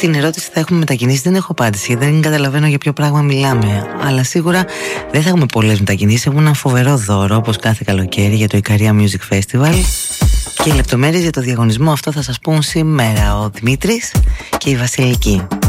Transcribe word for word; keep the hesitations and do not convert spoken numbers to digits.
Στην ερώτηση θα έχουμε μετακινήσεις δεν έχω απάντηση, δεν καταλαβαίνω για ποιο πράγμα μιλάμε. Αλλά σίγουρα δεν θα έχουμε πολλές μετακινήσεις. Έχουμε ένα φοβερό δώρο όπως κάθε καλοκαίρι για το Ικαρία Music Festival. Και οι λεπτομέρειες για το διαγωνισμό αυτό θα σας πούν σήμερα ο Δημήτρης και η Βασιλική.